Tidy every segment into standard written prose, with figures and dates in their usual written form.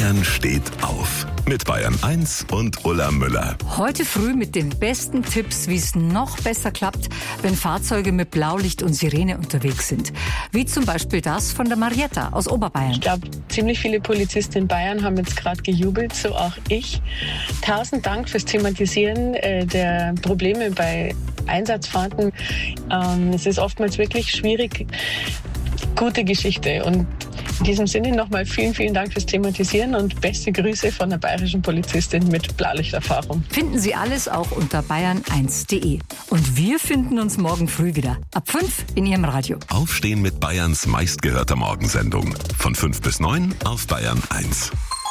Bayern steht auf. Mit Bayern 1 und Ulla Müller. Heute früh mit den besten Tipps, wie es noch besser klappt, wenn Fahrzeuge mit Blaulicht und Sirene unterwegs sind. Wie zum Beispiel das von der Marietta aus Oberbayern. Ich glaube, ziemlich viele Polizisten in Bayern haben jetzt gerade gejubelt, so auch ich. 1000 Dank fürs Thematisieren der Probleme bei Einsatzfahrten. Es ist oftmals wirklich schwierig. Gute Geschichte. Und in diesem Sinne nochmal vielen, vielen Dank fürs Thematisieren und beste Grüße von der bayerischen Polizistin mit Blaulichterfahrung. Finden Sie alles auch unter bayern1.de. Und wir finden uns morgen früh wieder. Ab 5 in Ihrem Radio. Aufstehen mit Bayerns meistgehörter Morgensendung. Von 5 bis 9 auf Bayern 1.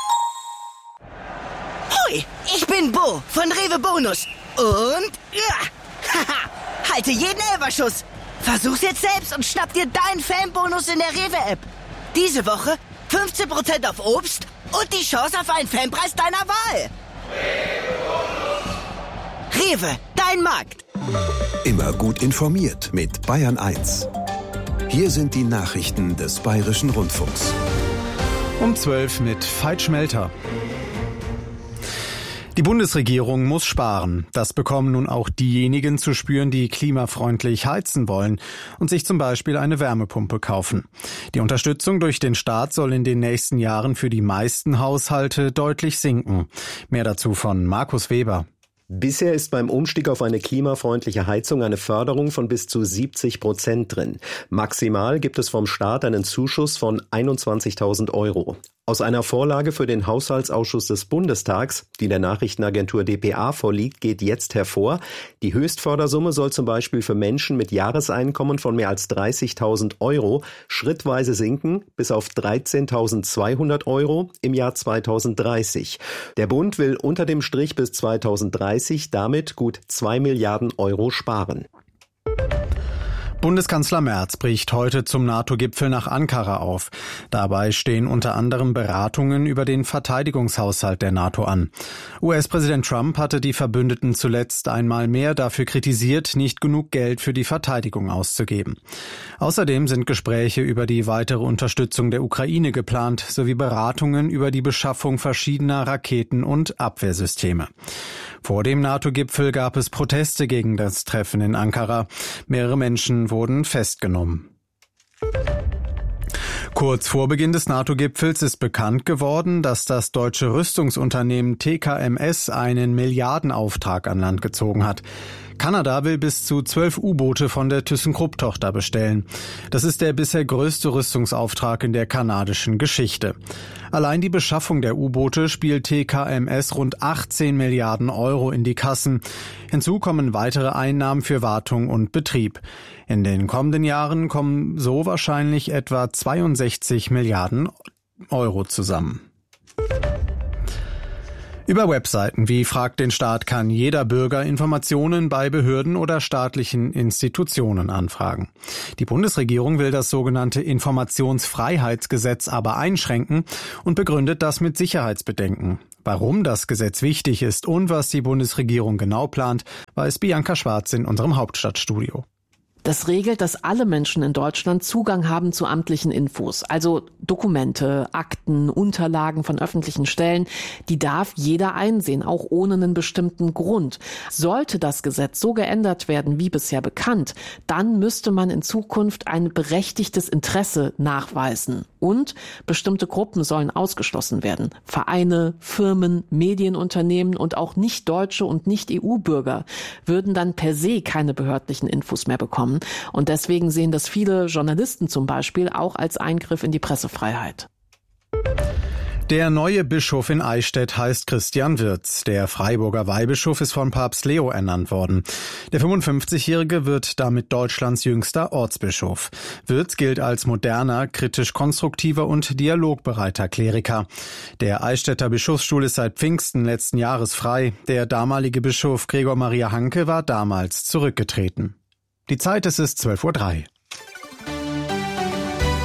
Hoi, ich bin Bo von Rewe Bonus. Und haha, halte jeden Elferschuss. Versuch's jetzt selbst und schnapp dir deinen Fanbonus in der Rewe-App. Diese Woche 15% auf Obst und die Chance auf einen Fanpreis deiner Wahl. Rewe, dein Markt. Immer gut informiert mit Bayern 1. Hier sind die Nachrichten des Bayerischen Rundfunks. Um 12 mit Veit Schmelter. Die Bundesregierung muss sparen. Das bekommen nun auch diejenigen zu spüren, die klimafreundlich heizen wollen und sich zum Beispiel eine Wärmepumpe kaufen. Die Unterstützung durch den Staat soll in den nächsten Jahren für die meisten Haushalte deutlich sinken. Mehr dazu von Markus Weber. Bisher ist beim Umstieg auf eine klimafreundliche Heizung eine Förderung von bis zu 70% drin. Maximal gibt es vom Staat einen Zuschuss von 21.000 €. Aus einer Vorlage für den Haushaltsausschuss des Bundestags, die der Nachrichtenagentur dpa vorliegt, geht jetzt hervor, die Höchstfördersumme soll zum Beispiel für Menschen mit Jahreseinkommen von mehr als 30.000 € schrittweise sinken bis auf 13.200 € im Jahr 2030. Der Bund will unter dem Strich bis 2030 damit gut 2 Milliarden € sparen. Bundeskanzler Merz bricht heute zum NATO-Gipfel nach Ankara auf. Dabei stehen unter anderem Beratungen über den Verteidigungshaushalt der NATO an. US-Präsident Trump hatte die Verbündeten zuletzt einmal mehr dafür kritisiert, nicht genug Geld für die Verteidigung auszugeben. Außerdem sind Gespräche über die weitere Unterstützung der Ukraine geplant, sowie Beratungen über die Beschaffung verschiedener Raketen- und Abwehrsysteme. Vor dem NATO-Gipfel gab es Proteste gegen das Treffen in Ankara. Mehrere Menschen wurden festgenommen. Kurz vor Beginn des NATO-Gipfels ist bekannt geworden, dass das deutsche Rüstungsunternehmen TKMS einen Milliardenauftrag an Land gezogen hat. Kanada will bis zu 12 U-Boote von der ThyssenKrupp-Tochter bestellen. Das ist der bisher größte Rüstungsauftrag in der kanadischen Geschichte. Allein die Beschaffung der U-Boote spielt TKMS rund 18 Milliarden € in die Kassen. Hinzu kommen weitere Einnahmen für Wartung und Betrieb. In den kommenden Jahren kommen so wahrscheinlich etwa 62 Milliarden € zusammen. Über Webseiten wie Frag den Staat kann jeder Bürger Informationen bei Behörden oder staatlichen Institutionen anfragen. Die Bundesregierung will das sogenannte Informationsfreiheitsgesetz aber einschränken und begründet das mit Sicherheitsbedenken. Warum das Gesetz wichtig ist und was die Bundesregierung genau plant, weiß Bianca Schwarz in unserem Hauptstadtstudio. Das regelt, dass alle Menschen in Deutschland Zugang haben zu amtlichen Infos, also Dokumente, Akten, Unterlagen von öffentlichen Stellen. Die darf jeder einsehen, auch ohne einen bestimmten Grund. Sollte das Gesetz so geändert werden wie bisher bekannt, dann müsste man in Zukunft ein berechtigtes Interesse nachweisen. Und bestimmte Gruppen sollen ausgeschlossen werden. Vereine, Firmen, Medienunternehmen und auch Nicht-Deutsche und Nicht-EU-Bürger würden dann per se keine behördlichen Infos mehr bekommen. Und deswegen sehen das viele Journalisten zum Beispiel auch als Eingriff in die Pressefreiheit. Der neue Bischof in Eichstätt heißt Christian Wirz. Der Freiburger Weihbischof ist von Papst Leo ernannt worden. Der 55-Jährige wird damit Deutschlands jüngster Ortsbischof. Wirz gilt als moderner, kritisch-konstruktiver und dialogbereiter Kleriker. Der Eichstätter Bischofsstuhl ist seit Pfingsten letzten Jahres frei. Der damalige Bischof Gregor Maria Hanke war damals zurückgetreten. Die Zeit ist 12:03 Uhr.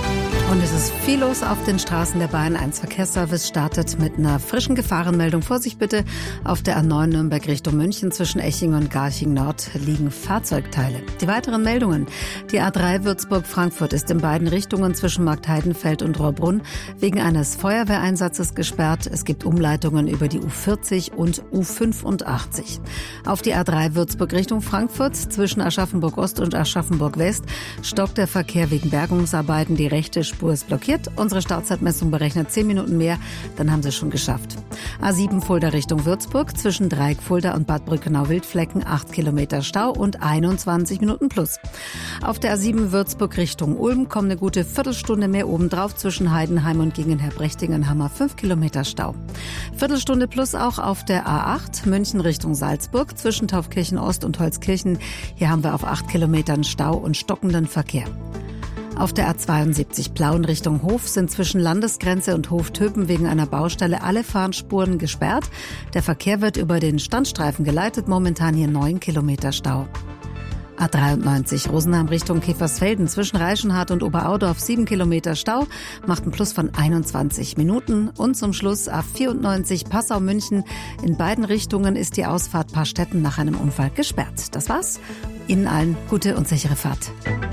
Und es ist viel los auf den Straßen. Der Bayern 1 Verkehrsservice startet mit einer frischen Gefahrenmeldung. Vorsicht bitte, auf der A9 Nürnberg Richtung München zwischen Eching und Garching Nord liegen Fahrzeugteile. Die weiteren Meldungen. Die A3 Würzburg-Frankfurt ist in beiden Richtungen zwischen Marktheidenfeld und Rohrbrunn wegen eines Feuerwehreinsatzes gesperrt. Es gibt Umleitungen über die U40 und U85. Auf die A3 Würzburg Richtung Frankfurt zwischen Aschaffenburg-Ost und Aschaffenburg-West stockt der Verkehr wegen Bergungsarbeiten. Die rechte Spur ist blockiert. Unsere Startzeitmessung berechnet 10 Minuten mehr, dann haben Sie es schon geschafft. A7 Fulda Richtung Würzburg, zwischen Dreieck Fulda und Bad Brückenau-Wildflecken 8 Kilometer Stau und 21 Minuten plus. Auf der A7 Würzburg Richtung Ulm kommt eine gute Viertelstunde mehr obendrauf zwischen Heidenheim und Gegenherbrechtingenhammer 5 Kilometer Stau. Viertelstunde plus auch auf der A8 München Richtung Salzburg, zwischen Taufkirchen Ost und Holzkirchen. Hier haben wir auf 8 Kilometern Stau und stockenden Verkehr. Auf der A72 Plauen Richtung Hof sind zwischen Landesgrenze und Hof-Töpen wegen einer Baustelle alle Fahrspuren gesperrt. Der Verkehr wird über den Standstreifen geleitet, momentan hier 9 Kilometer Stau. A93 Rosenheim Richtung Käfersfelden zwischen Reichenhart und Oberaudorf 7 Kilometer Stau, macht einen Plus von 21 Minuten. Und zum Schluss A94 Passau-München. In beiden Richtungen ist die Ausfahrt Paarstetten nach einem Unfall gesperrt. Das war's. Ihnen allen gute und sichere Fahrt.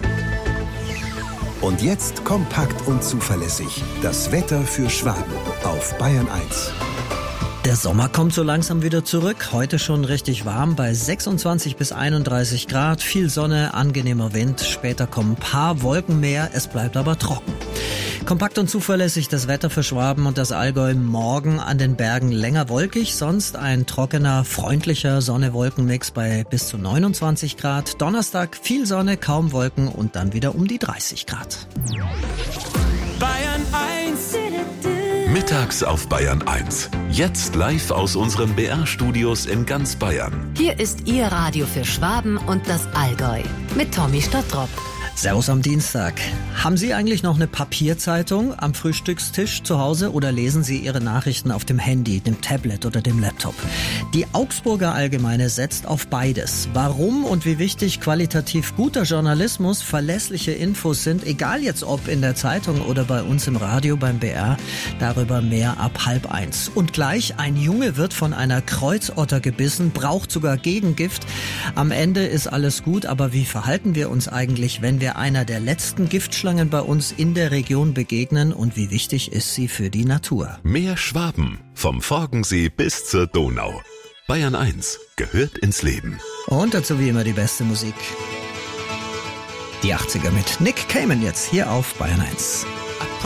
Und jetzt kompakt und zuverlässig. Das Wetter für Schwaben auf Bayern 1. Der Sommer kommt so langsam wieder zurück. Heute schon richtig warm bei 26 bis 31 Grad. Viel Sonne, angenehmer Wind. Später kommen ein paar Wolken mehr. Es bleibt aber trocken. Kompakt und zuverlässig das Wetter für Schwaben und das Allgäu. Morgen an den Bergen länger wolkig, sonst ein trockener, freundlicher Sonne-Wolken-Mix bei bis zu 29 Grad. Donnerstag viel Sonne, kaum Wolken und dann wieder um die 30 Grad. Bayern 1. Mittags auf Bayern 1. Jetzt live aus unseren BR-Studios in ganz Bayern. Hier ist Ihr Radio für Schwaben und das Allgäu mit Tommy Stottrop. Servus am Dienstag. Haben Sie eigentlich noch eine Papierzeitung am Frühstückstisch zu Hause oder lesen Sie Ihre Nachrichten auf dem Handy, dem Tablet oder dem Laptop? Die Augsburger Allgemeine setzt auf beides. Warum und wie wichtig qualitativ guter Journalismus, verlässliche Infos sind, egal jetzt ob in der Zeitung oder bei uns im Radio beim BR, darüber mehr ab 12:30. Und gleich, ein Junge wird von einer Kreuzotter gebissen, braucht sogar Gegengift. Am Ende ist alles gut, aber wie verhalten wir uns eigentlich, wenn wir einer der letzten Giftschlangen bei uns in der Region begegnen und wie wichtig ist sie für die Natur? Mehr Schwaben, vom Forgensee bis zur Donau. Bayern 1 gehört ins Leben. Und dazu wie immer die beste Musik. Die 80er mit Nick Cayman jetzt hier auf Bayern 1.